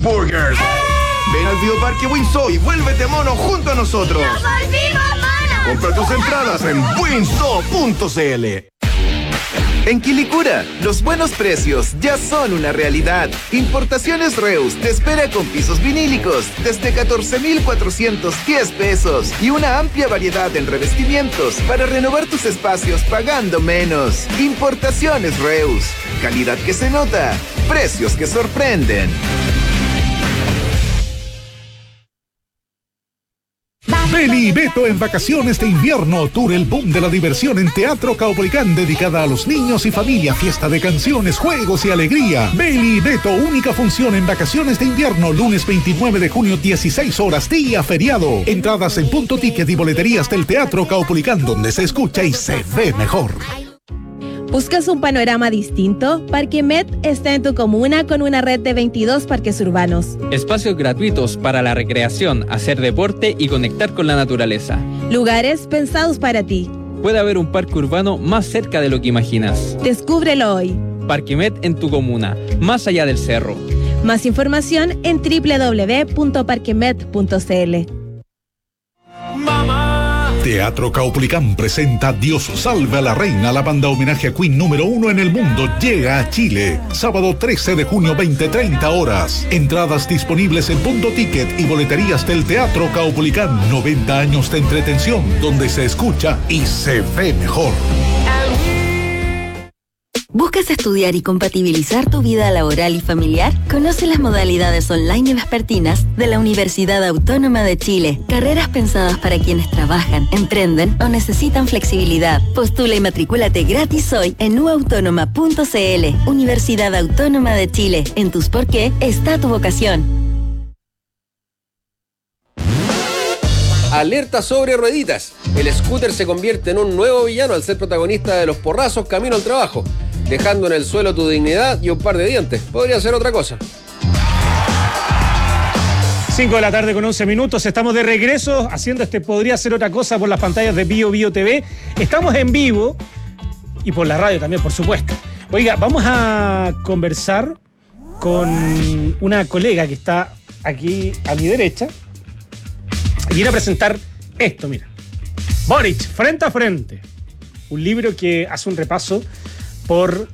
Burgers. Ven al Bioparque Winsor y vuélvete mono junto a nosotros. ¡Nos volvimos monos! Compra tus entradas en winso.cl. En Quilicura, los buenos precios ya son una realidad. Importaciones Reus te espera con pisos vinílicos desde 14,410 pesos y una amplia variedad en revestimientos para renovar tus espacios pagando menos. Importaciones Reus, calidad que se nota, precios que sorprenden. Beli y Beto en vacaciones de invierno. Tour El Boom de la Diversión en Teatro Caupolicán, dedicada a los niños y familia. Fiesta de canciones, juegos y alegría. Beli y Beto, única función en vacaciones de invierno. Lunes 29 de junio, 16 horas, día feriado. Entradas en Punto Ticket y boleterías del Teatro Caupolicán, donde se escucha y se ve mejor. ¿Buscas un panorama distinto? Parque Met está en tu comuna con una red de 22 parques urbanos. Espacios gratuitos para la recreación, hacer deporte y conectar con la naturaleza. Lugares pensados para ti. Puede haber un parque urbano más cerca de lo que imaginas. Descúbrelo hoy. Parque Met en tu comuna, más allá del cerro. Más información en www.parquemet.cl. Teatro Caupolicán presenta Dios salve a la reina. La banda homenaje a Queen número 1 en el mundo llega a Chile. Sábado 13 de junio, 20:30 horas. Entradas disponibles en Punto Ticket y boleterías del Teatro Caupolicán. 90 años de entretención, donde se escucha y se ve mejor. ¿Buscas estudiar y compatibilizar tu vida laboral y familiar? Conoce las modalidades online y vespertinas de la Universidad Autónoma de Chile. Carreras pensadas para quienes trabajan, emprenden o necesitan flexibilidad. Postula y matricúlate gratis hoy en uautónoma.cl. Universidad Autónoma de Chile. En tus por qué está tu vocación. Alerta sobre rueditas. El scooter se convierte en un nuevo villano al ser protagonista de los porrazos camino al trabajo, dejando en el suelo tu dignidad y un par de dientes. Podría ser otra cosa. 5 de la tarde con 11 minutos. Estamos de regreso haciendo Podría Ser Otra Cosa por las pantallas de Bio TV. Estamos en vivo y por la radio también, por supuesto. Oiga, vamos a conversar con una colega que está aquí a mi derecha. Viene a presentar esto, mira. Boric, frente a frente. Un libro que hace un repaso por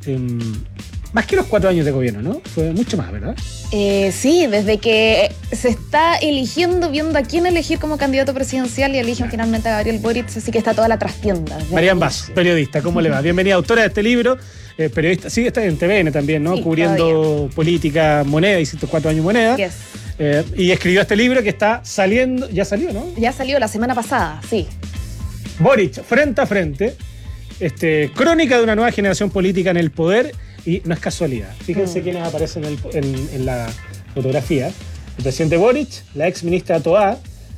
más que los 4 años de gobierno, ¿no? Fue mucho más, ¿verdad? Sí, desde que se está eligiendo, viendo a quién elegir como candidato presidencial y eligen finalmente a Gabriel Boric, así que está toda la trastienda. Marian Basso, periodista, ¿cómo le va? Bienvenida, autora de este libro, periodista, sí, está en TVN también, ¿no? Sí, cubriendo todavía política, moneda, y 104 años moneda. Yes. Y escribió este libro que está saliendo, ya salió, ¿no? Ya salió la semana pasada, sí. Boric, frente a frente, crónica de una nueva generación política en el poder, y no es casualidad. Fíjense quiénes aparecen en la fotografía. El presidente Boric, la ex ministra Toá,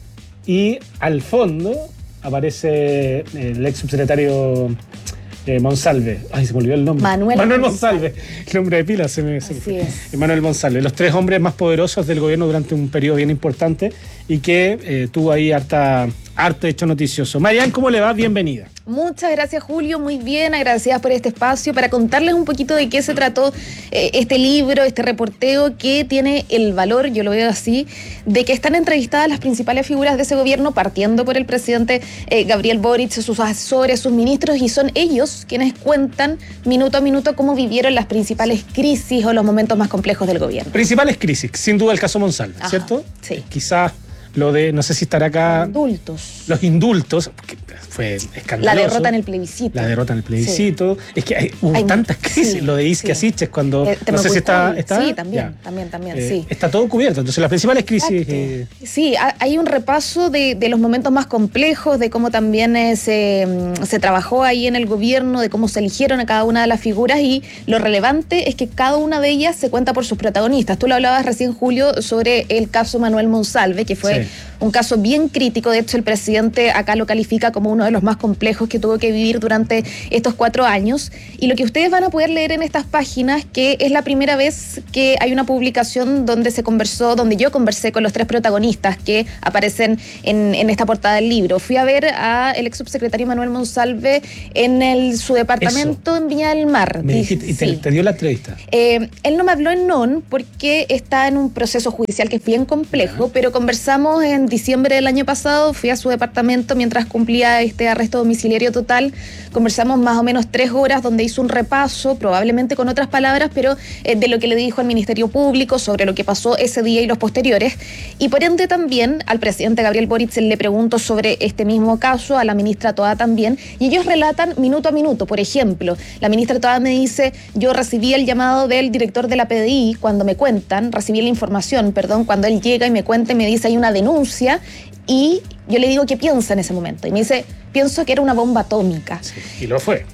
y al fondo aparece el ex subsecretario Monsalve. Ay, se me olvidó el nombre. Manuel Monsalve. El nombre de pila se me fue. Manuel Monsalve. Los 3 hombres más poderosos del gobierno durante un periodo bien importante y que tuvo ahí harto hecho noticioso. Marian, ¿cómo le va? Bienvenida. Muchas gracias, Julio. Muy bien, agradecidas por este espacio para contarles un poquito de qué se trató este libro, este reporteo que tiene el valor, yo lo veo así, de que están entrevistadas las principales figuras de ese gobierno, partiendo por el presidente Gabriel Boric, sus asesores, sus ministros, y son ellos quienes cuentan minuto a minuto cómo vivieron las principales crisis o los momentos más complejos del gobierno. Principales crisis, sin duda el caso Monsalve, ¿cierto? Sí. Quizás lo de, no sé si estará acá... Los indultos, que fue escandaloso. La derrota en el plebiscito. Sí. Es que hubo tantas crisis. Sí, lo de Isquia Siches cuando... no sé si está... Sí, también, sí. Está todo cubierto. Entonces, las principales crisis... Sí, hay un repaso de los momentos más complejos, de cómo también se trabajó ahí en el gobierno, de cómo se eligieron a cada una de las figuras, y lo relevante es que cada una de ellas se cuenta por sus protagonistas. Tú lo hablabas recién, Julio, sobre el caso Manuel Monsalve, que fue un caso bien crítico. De hecho, el presidente acá lo califica como como uno de los más complejos que tuvo que vivir durante estos 4 años. Y lo que ustedes van a poder leer en estas páginas, que es la primera vez que hay una publicación donde yo conversé con los 3 protagonistas que aparecen en esta portada del libro. Fui a ver al ex subsecretario Manuel Monsalve en su departamento en Viña del Mar. Me dijiste, y te dio la entrevista. Él no me habló en non porque está en un proceso judicial que es bien complejo, pero conversamos en diciembre del año pasado, fui a su departamento mientras cumplía este arresto domiciliario total, conversamos más o menos 3 horas donde hizo un repaso, probablemente con otras palabras, pero de lo que le dijo al Ministerio Público sobre lo que pasó ese día y los posteriores, y por ende también al presidente Gabriel Boric le pregunto sobre este mismo caso, a la ministra Toá también, y ellos relatan minuto a minuto. Por ejemplo, la ministra Toá me dice: yo recibí el llamado del director de la PDI recibí la información, cuando él llega y me cuenta y me dice hay una denuncia, y yo le digo qué piensa en ese momento, y me dice: pienso que era una bomba atómica. Sí, y lo fue.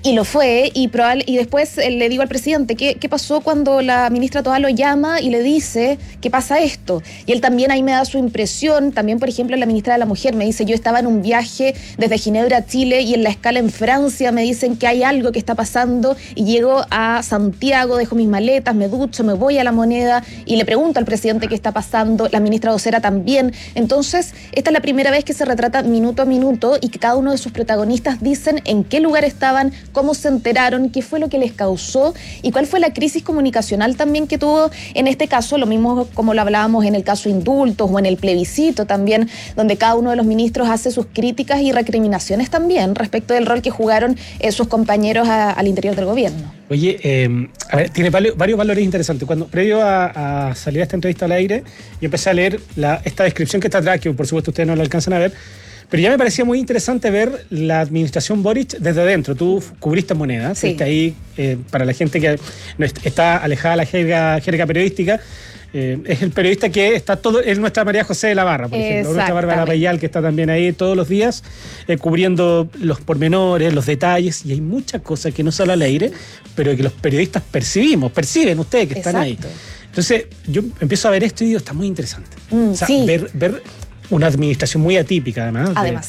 Y después le digo al presidente, ¿qué pasó cuando la ministra Toá lo llama y le dice que pasa esto? Y él también ahí me da su impresión. También, por ejemplo, la ministra de la Mujer me dice: yo estaba en un viaje desde Ginebra a Chile y en la escala en Francia me dicen que hay algo que está pasando y llego a Santiago, dejo mis maletas, me ducho, me voy a La Moneda y le pregunto al presidente qué está pasando. La ministra vocera también. Entonces, esta es la primera vez que se retrata minuto a minuto y que cada uno de sus protagonistas dicen en qué lugar estaban, cómo se enteraron, qué fue lo que les causó y cuál fue la crisis comunicacional también que tuvo en este caso, lo mismo como lo hablábamos en el caso Indultos o en el plebiscito también, donde cada uno de los ministros hace sus críticas y recriminaciones también respecto del rol que jugaron sus compañeros al interior del gobierno. Oye, a ver, tiene varios valores interesantes. Previo a salir a esta entrevista al aire, yo empecé a leer esta descripción que está atrás, que por supuesto ustedes no la alcanzan a ver, pero ya me parecía muy interesante ver la administración Boric desde dentro. Tú cubriste Moneda, sí. Fuiste ahí, para la gente que no está alejada de la jerga periodística, es el periodista que está es nuestra María José de la Barra, por ejemplo, nuestra Bárbara Payal, que está también ahí todos los días cubriendo los pormenores, los detalles, y hay muchas cosas que no salen al aire, pero que los periodistas perciben ustedes que están ahí. Entonces yo empiezo a ver esto y digo, está muy interesante. Sí. Ver una administración muy atípica, además.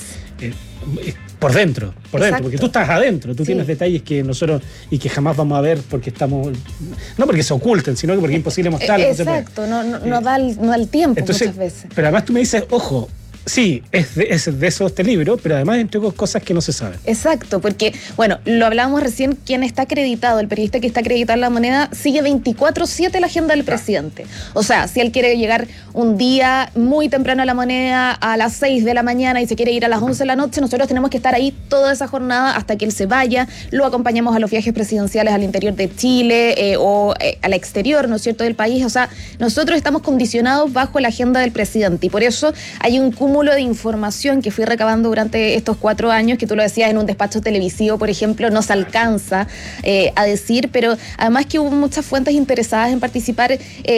Por dentro, porque tú estás adentro, tú tienes detalles que nosotros y que jamás vamos a ver porque estamos, no porque se oculten, sino que porque es imposible mostrarlos. Exacto, no da el tiempo. Entonces, muchas veces. Pero además tú me dices, ojo, sí, es de eso este libro, pero además entre cosas que no se saben. Exacto, porque, bueno, lo hablábamos recién, quien está acreditado, el periodista que está acreditado en La Moneda, sigue 24/7 la agenda del presidente. O sea, si él quiere llegar un día muy temprano a La Moneda, a las 6 de la mañana, y se quiere ir a las 11 de la noche, nosotros tenemos que estar ahí toda esa jornada hasta que él se vaya. Lo acompañamos a los viajes presidenciales al interior de Chile o al exterior, ¿no es cierto?, del país. O sea, nosotros estamos condicionados bajo la agenda del presidente, y por eso hay un cúmulo de información que fui recabando durante estos 4 años, que tú lo decías, en un despacho televisivo, por ejemplo, no se alcanza a decir, pero además que hubo muchas fuentes interesadas en participar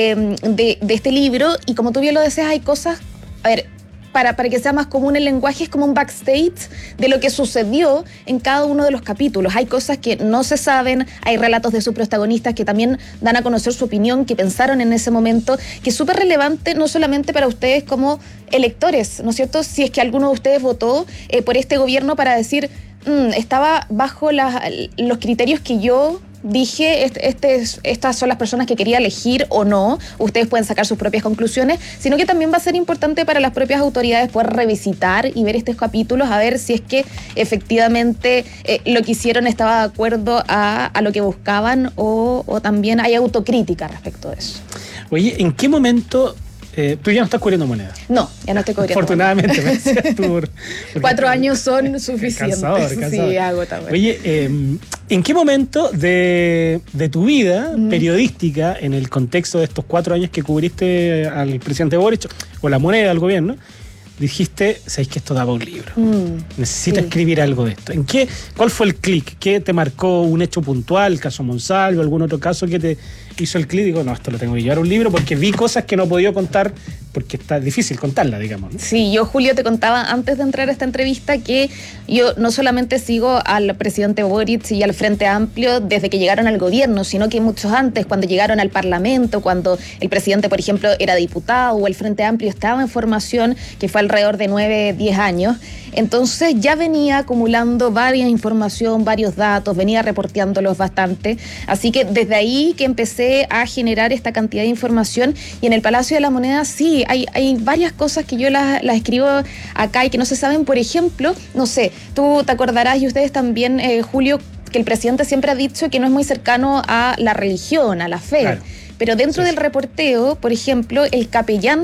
de este libro, y como tú bien lo decías, hay cosas, a ver, para que sea más común el lenguaje, es como un backstage de lo que sucedió en cada uno de los capítulos. Hay cosas que no se saben, hay relatos de sus protagonistas que también dan a conocer su opinión, que pensaron en ese momento, que es súper relevante no solamente para ustedes como electores, ¿no es cierto? Si es que alguno de ustedes votó por este gobierno para decir, estaba bajo los criterios que yo dije, estas son las personas que quería elegir o no, ustedes pueden sacar sus propias conclusiones, sino que también va a ser importante para las propias autoridades poder revisitar y ver estos capítulos, a ver si es que efectivamente lo que hicieron estaba de acuerdo a lo que buscaban o también hay autocrítica respecto de eso. Oye, ¿en qué momento tú ya no estás cubriendo Moneda? No, ya no estoy cubriendo. Afortunadamente, me decías tú. 4 años son suficientes. Cansador. Sí, agotador. Oye, ¿en qué momento de tu vida periodística, en el contexto de estos 4 años que cubriste al presidente Boric o La Moneda, al gobierno, dijiste, sabéis que esto daba un libro? Necesito escribir algo de esto. ¿Cuál fue el clic? ¿Qué te marcó un hecho puntual, el caso Monsalve o algún otro caso que te hizo el clic? Digo, no, esto lo tengo que llevar a un libro porque vi cosas que no he podido contar porque está difícil contarla, digamos, ¿no? Sí, yo, Julio, te contaba antes de entrar a esta entrevista que yo no solamente sigo al presidente Boric y al Frente Amplio desde que llegaron al gobierno, sino que muchos antes, cuando llegaron al Parlamento, cuando el presidente, por ejemplo, era diputado o el Frente Amplio estaba en formación, que fue alrededor de 9-10 años. Entonces ya venía acumulando varias información, varios datos, venía reporteándolos bastante. Así que desde ahí que empecé a generar esta cantidad de información, y en el Palacio de la Moneda sí, hay varias cosas que yo las escribo acá y que no se saben. Por ejemplo, no sé, tú te acordarás, y ustedes también, Julio, que el presidente siempre ha dicho que no es muy cercano a la religión, a la fe. Claro. Pero dentro del reporteo, por ejemplo, el capellán